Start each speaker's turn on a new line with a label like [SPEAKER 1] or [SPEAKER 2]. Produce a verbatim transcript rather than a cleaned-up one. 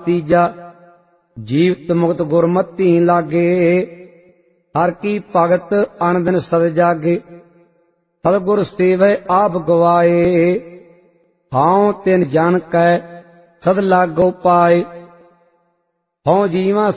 [SPEAKER 1] तीजा जीवत मुक्त गुरमति लागे हर की भगत अन दिन सद जागे सतगुर सेवै आप गवाए हाउ तिन जन कै सद लागो पाए हौ जीवा